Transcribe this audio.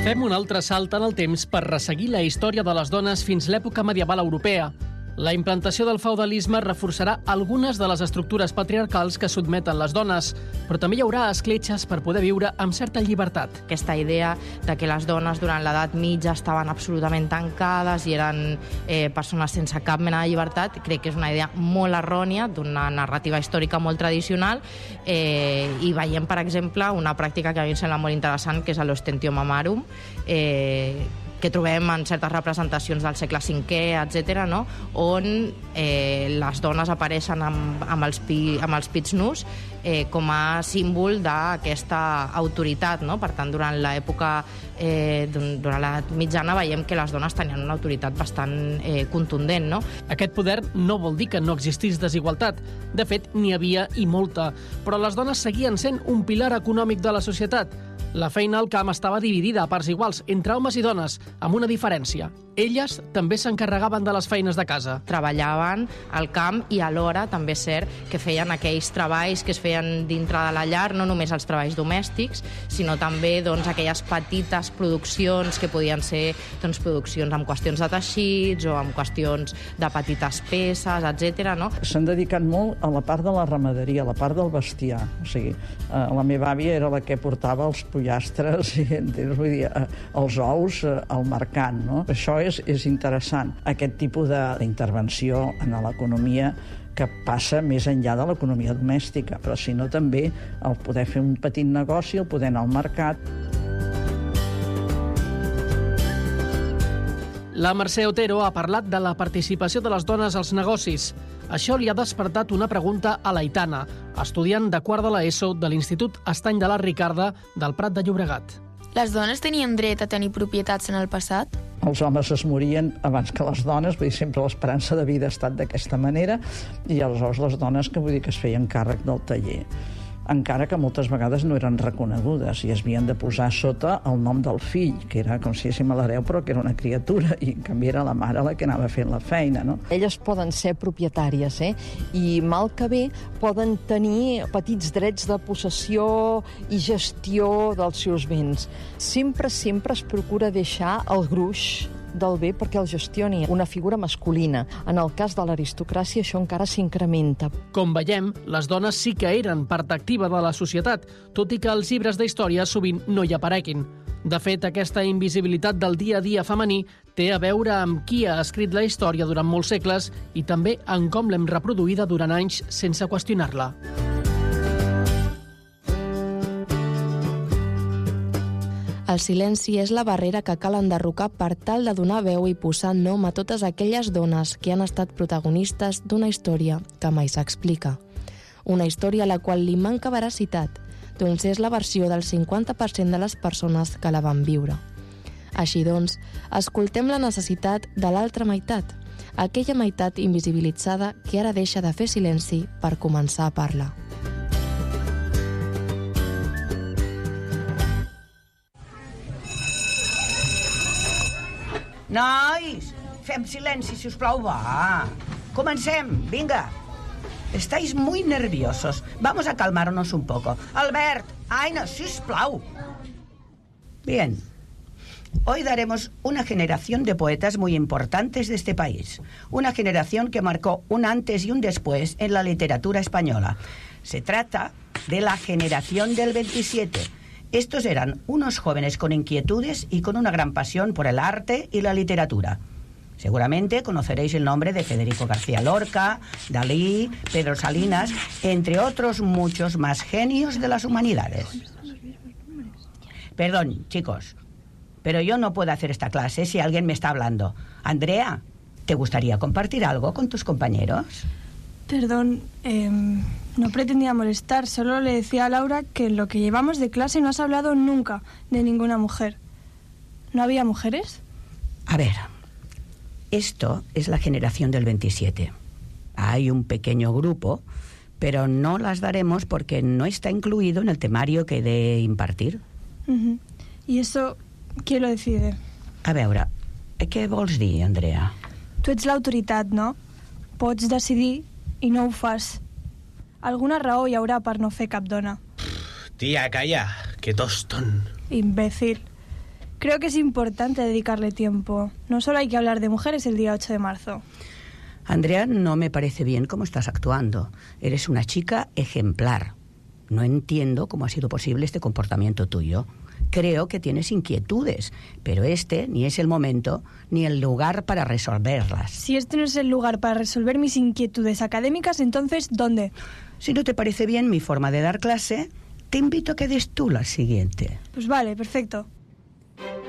Fem un altre salt en el temps per resseguir la història de les dones fins l'època medieval europea. La implantació del feudalisme reforçarà algunes de les estructures patriarcals que sotmeten les dones, però també hi haurà escletxes per poder viure amb certa llibertat. Aquesta idea de que les dones durant l'edat mitja estaven absolutament tancades i eren persones sense cap mena de llibertat, crec que és una idea molt errònia d'una narrativa històrica molt tradicional, i veiem, per exemple, una pràctica que a mi em sembla molt interessant, que és l'ostentio mamarum, que trobem en certes representacions del segle V, etc., no? On les dones apareixen amb els pits nus com a símbol d'aquesta autoritat, no? Per tant, durant l'època, durant l'edat mitjana, veiem que les dones tenien una autoritat bastant contundent, no? Aquest poder no vol dir que no existís desigualtat. De fet, n'hi havia i molta. Però les dones seguien sent un pilar econòmic de la societat. La feina al camp estava dividida a parts iguals entre homes i dones, amb una diferència. Elles també s'encarregaven de les feines de casa. Treballaven al camp i alhora també és cert que feien aquells treballs que es feien dintre de la llar, no només els treballs domèstics, sinó també aquelles petites produccions que podien ser produccions amb qüestions de teixits o amb qüestions de petites peces, etc. No? S'han dedicat molt a la part de la ramaderia, a la part del bestiar. O sigui, la meva àvia era la que portava els pollastres i els ous al mercat, no? Això és interessant, aquest tipus d'intervenció en l'economia que passa més enllà de l'economia domèstica, però si no també el poder fer un petit negoci, el poder anar al mercat. La Mercè Otero ha parlat de la participació de les dones als negocis. Això li ha despertat una pregunta a l'Aitana, estudiant de quart de l'ESO de l'Institut Estany de la Ricarda del Prat de Llobregat. Les dones tenien dret a tenir propietats en el passat? Els homes es morien abans que les dones, vull dir, sempre l'esperança de vida ha estat d'aquesta manera, i aleshores les dones que vull dir que es feien càrrec del taller, encara que moltes vegades no eren reconegudes i es havien de posar sota el nom del fill, que era com si diguéssim l'hereu, però que era una criatura, i en canvi era la mare la que anava fent la feina, no? Elles poden ser propietàries, i mal que bé poden tenir petits drets de possessió i gestió dels seus béns. Sempre es procura deixar el gruix del bé perquè el gestioni una figura masculina. En el cas de l'aristocràcia això encara s'incrementa. Com veiem, les dones sí que eren part activa de la societat, tot i que els llibres d'història sovint no hi apareguin. De fet, aquesta invisibilitat del dia a dia femení té a veure amb qui ha escrit la història durant molts segles i també en com l'hem reproduïda durant anys sense qüestionar-la. El silenci és la barrera que cal enderrocar per tal de donar veu i posar nom a totes aquelles dones que han estat protagonistes d'una història que mai s'explica. Una història a la qual li manca veracitat, doncs és la versió del 50% de les persones que la van viure. Així doncs, escoltem la necessitat de l'altra meitat, aquella meitat invisibilitzada que ara deixa de fer silenci per començar a parlar. Nois, fem silenci, si us plau, va. Comencem, vinga. Estáis muy nerviosos. Vamos a calmarnos un poco. Albert, Aina, si us plau. Bien. Hoy daremos una generación de poetas muy importantes de este país. Una generación que marcó un antes y un después en la literatura española. Se trata de la generación del 27. Estos eran unos jóvenes con inquietudes y con una gran pasión por el arte y la literatura. Seguramente conoceréis el nombre de Federico García Lorca, Dalí, Pedro Salinas, entre otros muchos más genios de las humanidades. Perdón, chicos, pero yo no puedo hacer esta clase si alguien me está hablando. Andrea, ¿te gustaría compartir algo con tus compañeros? Perdón, no pretendía molestar, solo le decía a Laura que en lo que llevamos de clase no has hablado nunca de ninguna mujer. ¿No había mujeres? A ver, esto es la generación del 27. Hay un pequeño grupo, pero no las daremos porque no está incluido en el temario que he de impartir. I eso, qui lo decide? A veure, què vols dir, Andrea? Tu ets l'autoritat, no? Pots decidir i no ho fas. Alguna raó hi haurà per no fer cap dona. Tia, calla, que tostón. Imbècil. Creo que es importante dedicarle tiempo. No solo hay que hablar de mujeres el día 8 de marzo. Andrea, no me parece bien cómo estás actuando. Eres una chica ejemplar. No entiendo cómo ha sido posible este comportamiento tuyo. Creo que tienes inquietudes, pero este ni es el momento ni el lugar para resolverlas. Si este no es el lugar para resolver mis inquietudes académicas, entonces, ¿dónde? Si no te parece bien mi forma de dar clase, te invito a que des tú la siguiente. Pues vale, perfecto.